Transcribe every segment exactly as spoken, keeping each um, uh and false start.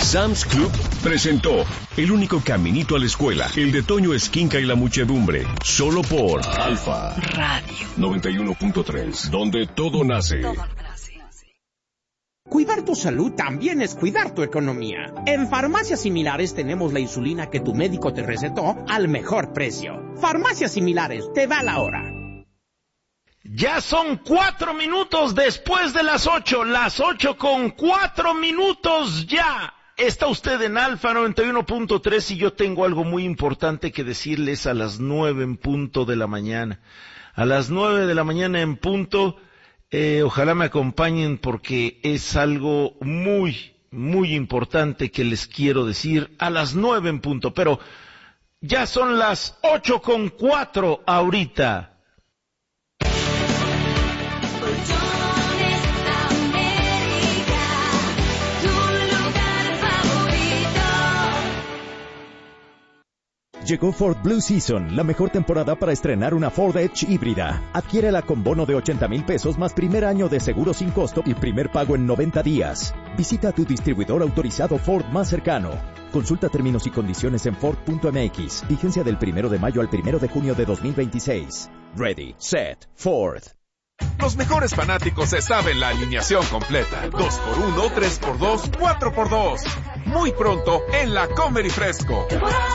Sam's Club presentó El único caminito a la escuela, el de Toño Esquinca y la muchedumbre, solo por Alfa Radio noventa y uno punto tres, donde todo nace. Cuidar tu salud también es cuidar tu economía. En Farmacias Similares tenemos la insulina que tu médico te recetó al mejor precio. Farmacias Similares, te da la hora. Ya son cuatro minutos después de las ocho, las ocho con cuatro minutos ya. Está usted en Alfa noventa y uno punto tres y yo tengo algo muy importante que decirles a las nueve en punto de la mañana. A las nueve de la mañana en punto... Eh, ojalá me acompañen porque es algo muy, muy importante que les quiero decir a las nueve en punto, pero ya son las ocho con cuatro ahorita. Llegó Ford Blue Season, la mejor temporada para estrenar una Ford Edge híbrida. Adquiérela con bono de ochenta mil pesos más primer año de seguro sin costo y primer pago en noventa días. Visita tu distribuidor autorizado Ford más cercano. Consulta términos y condiciones en Ford punto M X. Vigencia del primero de mayo al primero de junio de dos mil veintiséis. Ready, set, Ford. Los mejores fanáticos se saben la alineación completa. dos por uno, tres por dos, cuatro por dos. Muy pronto en la Comer y Fresco.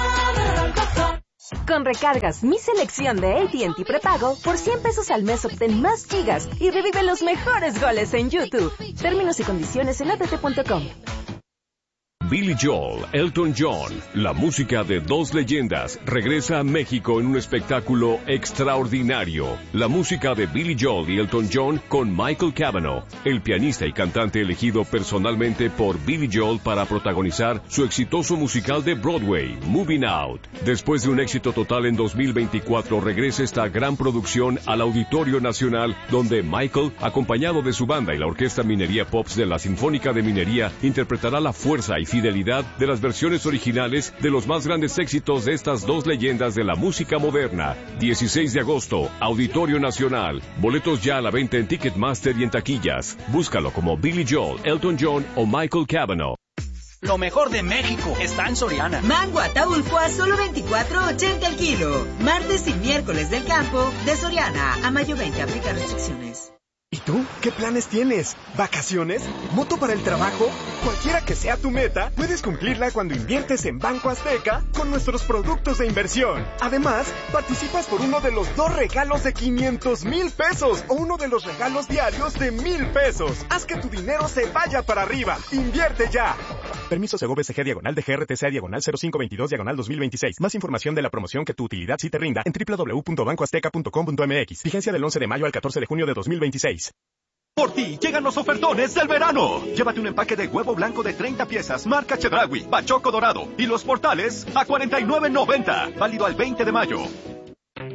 Con recargas Mi Selección de A T and T Prepago, por cien pesos al mes obtén más gigas y revive los mejores goles en YouTube. Términos y condiciones en a t t punto com. Billy Joel, Elton John, la música de dos leyendas, regresa a México en un espectáculo extraordinario. La música de Billy Joel y Elton John con Michael Cavanaugh, el pianista y cantante elegido personalmente por Billy Joel para protagonizar su exitoso musical de Broadway, Moving Out. Después de un éxito total en dos mil veinticuatro, regresa esta gran producción al Auditorio Nacional, donde Michael, acompañado de su banda y la Orquesta Minería Pops de la Sinfónica de Minería, interpretará la fuerza y fidelidad de las versiones originales de los más grandes éxitos de estas dos leyendas de la música moderna. dieciséis de agosto, Auditorio Nacional. Boletos ya a la venta en Ticketmaster y en taquillas. Búscalo como Billy Joel, Elton John o Michael Cavanaugh. Lo mejor de México está en Soriana. Mango Ataulfo a solo veinticuatro ochenta el kilo. Martes y miércoles del campo de Soriana. A mayo veinte, aplica restricciones. ¿Y tú? ¿Qué planes tienes? ¿Vacaciones? ¿Moto para el trabajo? Cualquiera que sea tu meta, puedes cumplirla cuando inviertes en Banco Azteca con nuestros productos de inversión. Además, participas por uno de los dos regalos de quinientos mil pesos o uno de los regalos diarios de mil pesos. Haz que tu dinero se vaya para arriba. ¡Invierte ya! Permiso Segov S G diagonal de G R T C diagonal cero cinco veintidós diagonal dos mil veintiséis. Más información de la promoción que tu utilidad sí te rinda en doble u doble u doble u punto banco azteca punto com punto m x. Vigencia del once de mayo al catorce de junio de dos mil veintiséis. Por ti llegan los ofertones del verano. Llévate un empaque de huevo blanco de treinta piezas, marca Chedraui, Bachoco Dorado y los portales a cuarenta y nueve noventa. Válido al veinte de mayo.